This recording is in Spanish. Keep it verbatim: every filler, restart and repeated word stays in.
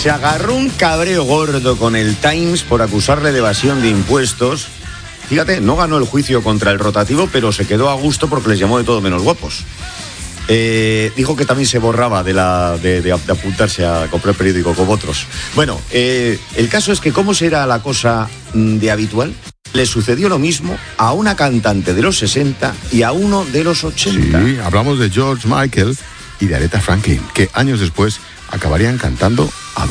Se agarró un cabreo gordo con el Times por acusarle de evasión de impuestos. Fíjate, no ganó el juicio contra el rotativo, pero se quedó a gusto porque les llamó de todo menos guapos. Eh, dijo que también se borraba de, la, de, de, de apuntarse a comprar periódico como otros. Bueno, eh, el caso es que ¿cómo será la cosa de habitual? Le sucedió lo mismo a una cantante de los sesenta y a uno de los ochenta. Sí, hablamos de George Michael y de Aretha Franklin, que años después acabarían cantando a